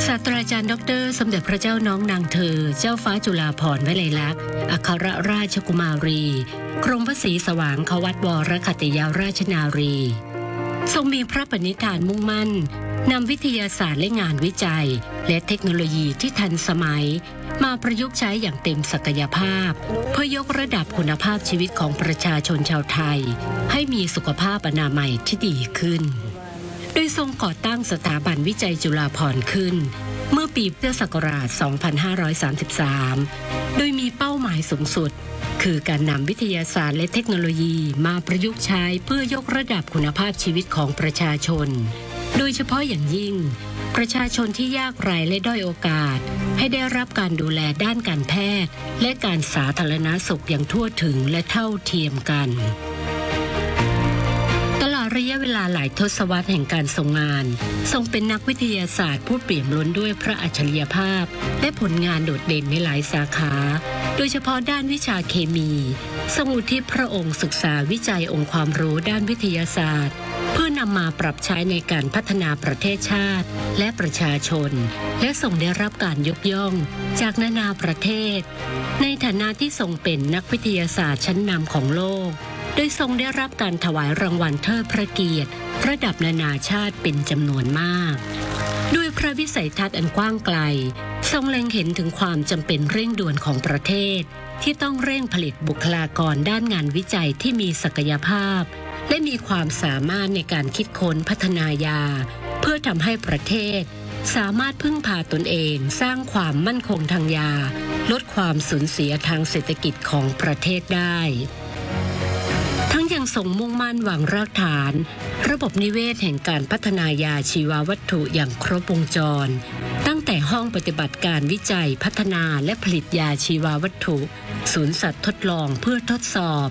ศาสตราจารย์ดร.สมเด็จพระเจ้าน้องนางเธอเจ้าฟ้าจุฬาภรณ์วลัยลักษณ์อัครราชกุมารีกรมพระศรีสว่างควัตวรคัตติยาราชนารีทรงมีพระปณิธานมุ่งมั่นนำวิทยาศาสตร์และงานวิจัยและเทคโนโลยีที่ทันสมัยมาประยุกต์ใช้อย่างเต็มศักยภาพเพื่อยกระดับคุณภาพชีวิตของประชาชนชาวไทยให้มีสุขภาพอนามัยที่ดีขึ้นโดยทรงก่อตั้งสถาบันวิจัยจุฬาภรณ์ขึ้นเมื่อปีพุทธศักราช 2533 โดยมีเป้าหมายสูงสุดคือการนำวิทยาศาสตร์และเทคโนโลยีมาประยุกต์ใช้เพื่อยกระดับคุณภาพชีวิตของประชาชนโดยเฉพาะอย่างยิ่งประชาชนที่ยากไร้และด้อยโอกาสให้ได้รับการดูแลด้านการแพทย์และการสาธารณสุขอย่างทั่วถึงและเท่าเทียมกันระยะเวลาหลายทศวรรษแห่งการทรงงานทรงเป็นนักวิทยาศาสตร์ผู้เปี่ยมล้นด้วยพระอัจฉริยภาพและผลงานโดดเด่นในหลายสาขาโดยเฉพาะด้านวิชาเคมีทรงอุทิศพระองค์ศึกษาวิจัยองค์ความรู้ด้านวิทยาศาสตร์เพื่อนำมาปรับใช้ในการพัฒนาประเทศชาติและประชาชนและทรงได้รับการยกย่องจากนานาประเทศในฐานะที่ทรงเป็นนักวิทยาศาสตร์ชั้นนำของโลกโดยทรงได้รับการถวายรางวัลเทิดพระเกียรติระดับนานาชาติเป็นจำนวนมากด้วยพระวิสัยทัศน์อันกว้างไกลทรงเล็งเห็นถึงความจำเป็นเร่งด่วนของประเทศที่ต้องเร่งผลิตบุคลากรด้านงานวิจัยที่มีศักยภาพและมีความสามารถในการคิดค้นพัฒนายาเพื่อทำให้ประเทศสามารถพึ่งพาตนเองสร้างความมั่นคงทางยาลดความสูญเสียทางเศรษฐกิจของประเทศได้ยังทรงมุ่งมั่นวางรากฐานระบบนิเวศแห่งการพัฒนายาชีววัตถุอย่างครบวงจรตั้งแต่ห้องปฏิบัติการวิจัยพัฒนาและผลิตยาชีววัตถุศูนย์สัตว์ทดลองเพื่อทดสอบ